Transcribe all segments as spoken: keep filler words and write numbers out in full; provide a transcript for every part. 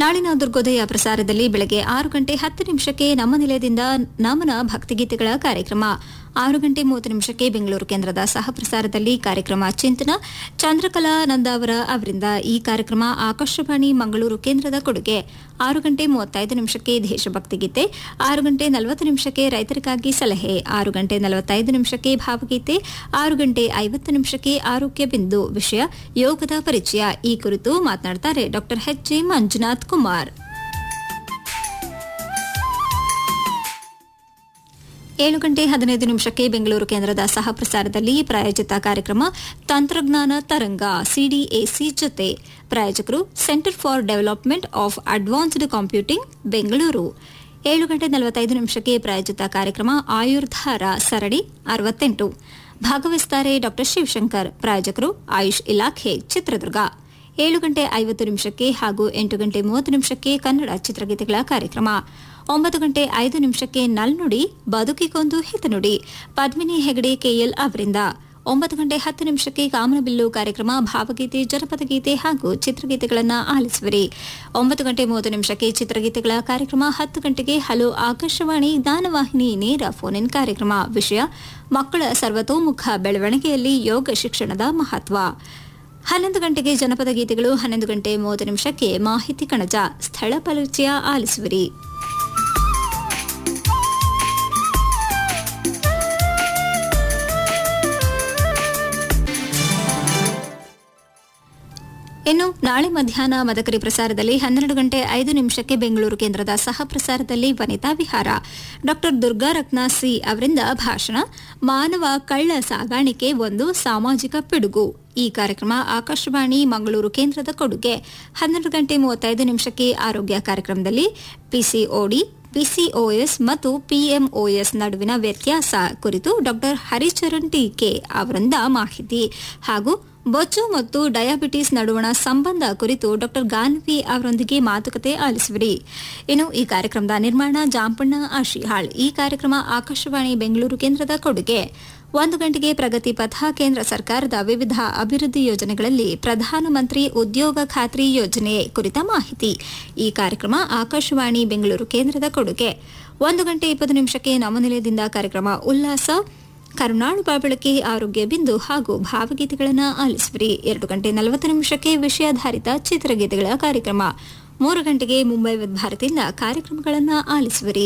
ನಾಳಿನ ದುರ್ಗೋದಯ ಪ್ರಸಾರದಲ್ಲಿ ಬೆಳಗ್ಗೆ ಆರು ಗಂಟೆ ಹತ್ತು ನಿಮಿಷಕ್ಕೆ ನಮ್ಮ ನಿಲಯದಿಂದ ನಮನ ಭಕ್ತಿಗೀತೆಗಳ ಕಾರ್ಯಕ್ರಮ. ಆರು ಗಂಟೆ ಮೂವತ್ತು ನಿಮಿಷಕ್ಕೆ ಬೆಂಗಳೂರು ಕೇಂದ್ರದ ಸಹ ಪ್ರಸಾರದಲ್ಲಿ ಕಾರ್ಯಕ್ರಮ ಚಿಂತನ ಚಂದ್ರಕಲಾ ನಂದಾವರ ಅವರಿಂದ. ಈ ಕಾರ್ಯಕ್ರಮ ಆಕಾಶವಾಣಿ ಮಂಗಳೂರು ಕೇಂದ್ರದ ಕೊಡುಗೆ. ಆರು ಗಂಟೆ ಮೂವತ್ತೈದು ನಿಮಿಷಕ್ಕೆ ದೇಶಭಕ್ತಿ ಗೀತೆ, ಆರು ಗಂಟೆ ನಲವತ್ತು ನಿಮಿಷಕ್ಕೆ ರೈತರಿಗಾಗಿ ಸಲಹೆ, ಆರು ಗಂಟೆ ನಲವತ್ತೈದು ನಿಮಿಷಕ್ಕೆ ಭಾವಗೀತೆ, ಆರು ಗಂಟೆ ಐವತ್ತು ನಿಮಿಷಕ್ಕೆ ಆರೋಗ್ಯ ಬಿಂದು, ವಿಷಯ ಯೋಗದ ಪರಿಚಯ. ಈ ಕುರಿತು ಮಾತನಾಡುತ್ತಾರೆ ಡಾ ಎಚ್ ಜೆ ಮಂಜುನಾಥ್ ಕುಮಾರ್. ಏಳು ಗಂಟೆ ಹದಿನೈದು ನಿಮಿಷಕ್ಕೆ ಬೆಂಗಳೂರು ಕೇಂದ್ರದ ಸಹ ಪ್ರಸಾರದಲ್ಲಿ ಪ್ರಾಯೋಜಿತ ಕಾರ್ಯಕ್ರಮ ತಂತ್ರಜ್ಞಾನ ತರಂಗ ಸಿಡಿಎಸಿ ಜೊತೆ. ಪ್ರಾಯೋಜಕರು centre for development of advanced computing Bengaluru. ಏಳು ಗಂಟೆ ನಲವತ್ತೈದು ನಿಮಿಷಕ್ಕೆ ಪ್ರಾಯೋಜಿತ ಕಾರ್ಯಕ್ರಮ ಆಯುರ್ಧಾರ ಸರಣಿ ಅರವತ್ತೆಂಟು. ಭಾಗವಹಿಸುತ್ತಾರೆ ಡಾ ಶಿವಶಂಕರ್. ಪ್ರಾಯೋಜಕರು ಆಯುಷ್ ಇಲಾಖೆ ಚಿತ್ರದುರ್ಗ. ಏಳು ಗಂಟೆ ಐವತ್ತು ನಿಮಿಷಕ್ಕೆ ಹಾಗೂ ಎಂಟು ಗಂಟೆ ಮೂವತ್ತು ನಿಮಿಷಕ್ಕೆ ಕನ್ನಡ ಚಿತ್ರಗೀತೆಗಳ ಕಾರ್ಯಕ್ರಮ. ಒಂಬತ್ತು ಗಂಟೆ ಐದು ನಿಮಿಷಕ್ಕೆ ನಲ್ನುಡಿ ಬದುಕಿಗೊಂದು ಹಿತನುಡಿ ಪದ್ಮಿನಿ ಹೆಗಡೆ ಕೆಎಲ್ ಅವರಿಂದ. ಒಂಬತ್ತು ಗಂಟೆ ಹತ್ತು ನಿಮಿಷಕ್ಕೆ ಕಾಮನಬಿಲ್ಲು ಕಾರ್ಯಕ್ರಮ ಭಾವಗೀತೆ, ಜನಪದ ಗೀತೆ ಹಾಗೂ ಚಿತ್ರಗೀತೆಗಳನ್ನು ಆಲಿಸುವಿರಿ. ಒಂಬತ್ತು ಗಂಟೆ ಮೂವತ್ತು ನಿಮಿಷಕ್ಕೆ ಚಿತ್ರಗೀತೆಗಳ ಕಾರ್ಯಕ್ರಮ. ಹತ್ತು ಗಂಟೆಗೆ ಹಲೋ ಆಕಾಶವಾಣಿ ಜ್ಞಾನವಾಹಿನಿ ನೇರ ಫೋನ್ ಇನ್ ಕಾರ್ಯಕ್ರಮ. ವಿಷಯ ಮಕ್ಕಳ ಸರ್ವತೋಮುಖ ಬೆಳವಣಿಗೆಯಲ್ಲಿ ಯೋಗ ಶಿಕ್ಷಣದ ಮಹತ್ವ. ಹನ್ನೊಂದು ಗಂಟೆಗೆ ಜನಪದ ಗೀತೆಗಳು. ಹನ್ನೊಂದು ಗಂಟೆ ಮೂವತ್ತು ನಿಮಿಷಕ್ಕೆ ಮಾಹಿತಿ ಕಣಜ ಸ್ಥಳ ಪರಿಚಯ ಆಲಿಸುವಿರಿ. ಇನ್ನು ನಾಳೆ ಮಧ್ಯಾಹ್ನ ಮದಕರಿ ಪ್ರಸಾರದಲ್ಲಿ ಹನ್ನೆರಡು ಗಂಟೆ ಐದು ನಿಮಿಷಕ್ಕೆ ಬೆಂಗಳೂರು ಕೇಂದ್ರದ ಸಹ ಪ್ರಸಾರದಲ್ಲಿ ವನಿತಾ ವಿಹಾರ ಡಾ ದುರ್ಗಾರತ್ನ ಸಿ ಅವರಿಂದ ಭಾಷಣ ಮಾನವ ಕಳ್ಳ ಸಾಗಾಣಿಕೆ ಒಂದು ಸಾಮಾಜಿಕ ಪಿಡುಗು. ಈ ಕಾರ್ಯಕ್ರಮ ಆಕಾಶವಾಣಿ ಮಂಗಳೂರು ಕೇಂದ್ರದ ಕೊಡುಗೆ. ಹನ್ನೆರಡು ಗಂಟೆ ಮೂವತ್ತೈದು ನಿಮಿಷಕ್ಕೆ ಆರೋಗ್ಯ ಕಾರ್ಯಕ್ರಮದಲ್ಲಿ ಪಿಸಿಒಡಿ, ಪಿಸಿಒಎಸ್ ಮತ್ತು ಪಿಎಂಒಎಸ್ ನಡುವಿನ ವ್ಯತ್ಯಾಸ ಕುರಿತು ಡಾ ಹರಿಚರಣ್ ಟಿಕೆ ಅವರಿಂದ ಮಾಹಿತಿ ಹಾಗೂ ಬೊಜ್ಜು ಮತ್ತು ಡಯಾಬಿಟಿಸ್ ನಡುವಣ ಸಂಬಂಧ ಕುರಿತು ಡಾ ಗಾನ್ವಿ ಅವರೊಂದಿಗೆ ಮಾತುಕತೆ ಆಲಿಸುವಿರಿ. ಇನ್ನು ಈ ಕಾರ್ಯಕ್ರಮದ ನಿರ್ಮಾಣ ಜಾಂಪಣ್ಣ ಆಶಿಹಾಳ್. ಈ ಕಾರ್ಯಕ್ರಮ ಆಕಾಶವಾಣಿ ಬೆಂಗಳೂರು ಕೇಂದ್ರದ ಕೊಡುಗೆ. ಒಂದು ಗಂಟೆಗೆ ಪ್ರಗತಿ ಪಥ ಕೇಂದ್ರ ಸರ್ಕಾರದ ವಿವಿಧ ಅಭಿವೃದ್ಧಿ ಯೋಜನೆಗಳಲ್ಲಿ ಪ್ರಧಾನಮಂತ್ರಿ ಉದ್ಯೋಗ ಖಾತ್ರಿ ಯೋಜನೆ ಕುರಿತ ಮಾಹಿತಿ. ಈ ಕಾರ್ಯಕ್ರಮ ಆಕಾಶವಾಣಿ ಬೆಂಗಳೂರು ಕೇಂದ್ರದ ಕೊಡುಗೆ. ಒಂದು ಗಂಟೆ ಇಪ್ಪತ್ತು ನಿಮಿಷಕ್ಕೆ ನವನಿಲಯದಿಂದ ಕಾರ್ಯಕ್ರಮ ಉಲ್ಲಾಸ, ಕರುನಾಳು ಬಾಬಳಕೆ, ಆರೋಗ್ಯ ಬಿಂದು ಹಾಗೂ ಭಾವಗೀತೆಗಳನ್ನು ಆಲಿಸುವಿರಿ. ಎರಡು ಗಂಟೆ ನಲವತ್ತು ನಿಮಿಷಕ್ಕೆ ವಿಷಯಾಧಾರಿತ ಚಿತ್ರಗೀತೆಗಳ ಕಾರ್ಯಕ್ರಮ. ಮೂರು ಗಂಟೆಗೆ ಮುಂಬೈ ಭಾರತಿಯಿಂದ ಕಾರ್ಯಕ್ರಮಗಳನ್ನು ಆಲಿಸುವಿರಿ.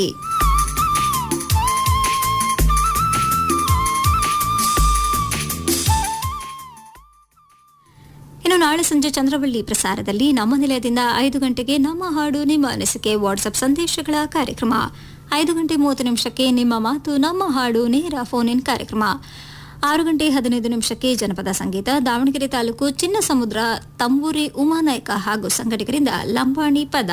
ಇನ್ನು ನಾಳೆ ಸಂಜೆ ಚಂದ್ರವಳ್ಳಿ ಪ್ರಸಾರದಲ್ಲಿ ನಮ್ಮ ನಿಲಯದಿಂದ ಐದು ಗಂಟೆಗೆ ನಮ್ಮ ಹಾಡು ನಿಮ್ಮ ಅನಿಸಿಕೆ ವಾಟ್ಸ್ಆಪ್ ಸಂದೇಶಗಳ ಕಾರ್ಯಕ್ರಮ. ಐದು ಗಂಟೆ ಮೂವತ್ತು ನಿಮಿಷಕ್ಕೆ ನಿಮ್ಮ ಮಾತು ನಮ್ಮ ಹಾಡು ನೇರ ಫೋನ್ ಇನ್ ಕಾರ್ಯಕ್ರಮ. ಆರು ಗಂಟೆ ಹದಿನೈದು ನಿಮಿಷಕ್ಕೆ ಜನಪದ ಸಂಗೀತ ದಾವಣಗೆರೆ ತಾಲೂಕು ಚಿನ್ನಸಮುದ್ರ ತಂಬೂರಿ ಉಮಾನಾಯ್ಕ ಹಾಗೂ ಸಂಘಟಕರಿಂದ ಲಂಬಾಣಿ ಪದ.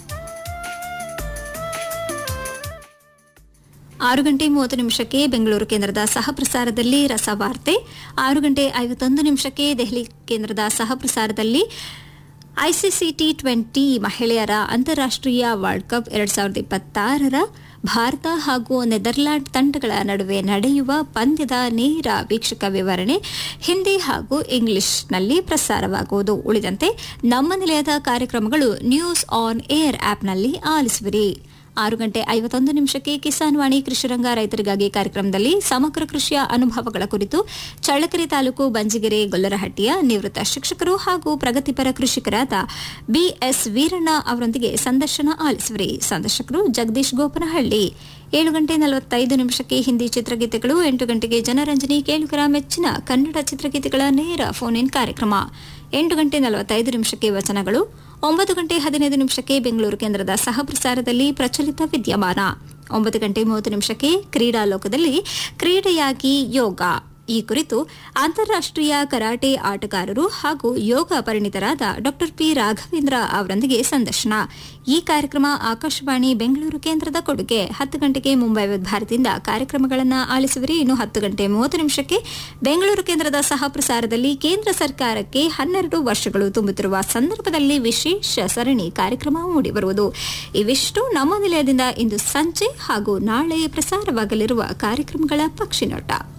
ಆರು ಗಂಟೆ ಮೂವತ್ತು ನಿಮಿಷಕ್ಕೆ ಬೆಂಗಳೂರು ಕೇಂದ್ರದ ಸಹ ಪ್ರಸಾರದಲ್ಲಿ ರಸವಾರ್ತೆ. ಆರು ಗಂಟೆ ಐವತ್ತೊಂದು ನಿಮಿಷಕ್ಕೆ ದೆಹಲಿ ಕೇಂದ್ರದ ಸಹ ಪ್ರಸಾರದಲ್ಲಿ ಐಸಿಸಿ ಟಿ ಟ್ವೆಂಟಿ ಮಹಿಳೆಯರ ಅಂತಾರಾಷ್ಟೀಯ ವರ್ಲ್ಡ್ ಕಪ್ ಎರಡ್ ಸಾವಿರದ ಇಪ್ಪತ್ತಾರರ ಭಾರತ ಹಾಗೂ ನೆದರ್ಲ್ಯಾಂಡ್ ತಂಡಗಳ ನಡುವೆ ನಡೆಯುವ ಪಂದ್ಯದ ನೇರ ವೀಕ್ಷಕ ವಿವರಣೆ ಹಿಂದಿ ಹಾಗೂ ಇಂಗ್ಲಿಷ್ನಲ್ಲಿ ಪ್ರಸಾರವಾಗುವುದು. ಉಳಿದಂತೆ ನಮ್ಮ ನಿಲಯದ ಕಾರ್ಯಕ್ರಮಗಳು ನ್ಯೂಸ್ ಆನ್ ಏರ್ ಆಪ್ನಲ್ಲಿ ಆಲಿಸುವಿರಿ. ಆರು ಗಂಟೆ ಐವತ್ತೊಂದು ನಿಮಿಷಕ್ಕೆ ಕಿಸಾನ್ ವಾಣಿ ಕೃಷಿರಂಗ ರೈತರಿಗಾಗಿ ಕಾರ್ಯಕ್ರಮದಲ್ಲಿ ಸಮಗ್ರ ಕೃಷಿಯ ಅನುಭವಗಳ ಕುರಿತು ಚಳ್ಳಕೆರೆ ತಾಲೂಕು ಬಂಜಿಗೆರೆ ಗೊಲ್ಲರಹಟ್ಟಿಯ ನಿವೃತ್ತ ಶಿಕ್ಷಕರು ಹಾಗೂ ಪ್ರಗತಿಪರ ಕೃಷಿಕರಾದ ಬಿಎಸ್ ವೀರಣ್ಣ ಅವರೊಂದಿಗೆ ಸಂದರ್ಶನ ಆಲಿಸುವಿರಿ. ಸಂದರ್ಶಕರು ಜಗದೀಶ್ ಗೋಪನಹಳ್ಳಿ. ಏಳು ಗಂಟೆ ನಲವತ್ತೈದು ನಿಮಿಷಕ್ಕೆ ಹಿಂದಿ ಚಿತ್ರಗೀತೆಗಳು. ಎಂಟು ಗಂಟೆಗೆ ಜನರಂಜನಿ ಕೇಳುಗರ ಮೆಚ್ಚಿನ ಕನ್ನಡ ಚಿತ್ರಗೀತೆಗಳ ನೇರ ಫೋನ್ ಇನ್ ಕಾರ್ಯಕ್ರಮ. ಎಂಟು ಗಂಟೆ ನಲವತ್ತೈದು ನಿಮಿಷಕ್ಕೆ ವಚನಗಳು. ಒಂಬತ್ತು ಗಂಟೆ ಹದಿನೈದು ನಿಮಿಷಕ್ಕೆ ಬೆಂಗಳೂರು ಕೇಂದ್ರದ ಸಹ ಪ್ರಸಾರದಲ್ಲಿ ಪ್ರಚಲಿತ ವಿದ್ಯಮಾನ. ಒಂಬತ್ತು ಗಂಟೆ ಮೂವತ್ತು ನಿಮಿಷಕ್ಕೆ ಕ್ರೀಡಾ ಲೋಕದಲ್ಲಿ ಕ್ರೀಡೆಯಾಗಿ ಯೋಗ. ಈ ಕುರಿತು ಅಂತಾರಾಷ್ಟೀಯ ಕರಾಟೆ ಆಟಗಾರರು ಹಾಗೂ ಯೋಗ ಪರಿಣಿತರಾದ ಡಾ ಪಿ ರಾಘವೇಂದ್ರ ಅವರೊಂದಿಗೆ ಸಂದರ್ಶನ. ಈ ಕಾರ್ಯಕ್ರಮ ಆಕಾಶವಾಣಿ ಬೆಂಗಳೂರು ಕೇಂದ್ರದ ಕೊಡುಗೆ. ಹತ್ತು ಗಂಟೆಗೆ ಮುಂಬೈ ಭಾರತಿಯಿಂದ ಕಾರ್ಯಕ್ರಮಗಳನ್ನು ಆಲಿಸುವಿರಿ. ಇನ್ನು ಹತ್ತು ಗಂಟೆ ಮೂವತ್ತು ನಿಮಿಷಕ್ಕೆ ಬೆಂಗಳೂರು ಕೇಂದ್ರದ ಸಹ ಪ್ರಸಾರದಲ್ಲಿ ಕೇಂದ್ರ ಸರ್ಕಾರಕ್ಕೆ ಹನ್ನೆರಡು ವರ್ಷಗಳು ತುಂಬುತ್ತಿರುವ ಸಂದರ್ಭದಲ್ಲಿ ವಿಶೇಷ ಸರಣಿ ಕಾರ್ಯಕ್ರಮ ಮೂಡಿಬರುವುದು. ಇವಿಷ್ಟು ನಮ್ಮ ನಿಲಯದಿಂದ ಇಂದು ಸಂಜೆ ಹಾಗೂ ನಾಳೆ ಪ್ರಸಾರವಾಗಲಿರುವ ಕಾರ್ಯಕ್ರಮಗಳ ಪಕ್ಷಿನೋಟ.